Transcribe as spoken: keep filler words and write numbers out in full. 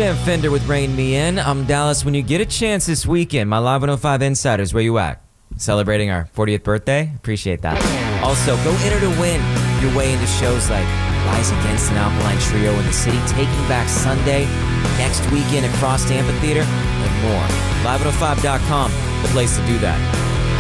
Sam Fender with Rain Me In. I'm Dallas. When you get a chance this weekend, my Live one oh five Insiders, where you at? Celebrating our fortieth birthday? Appreciate that. Also, go enter to win your way into shows like Rise Against an Alkaline Trio in the City, Taking Back Sunday, next weekend at Frost Amphitheater, and more. live one oh five dot com, the place to do that.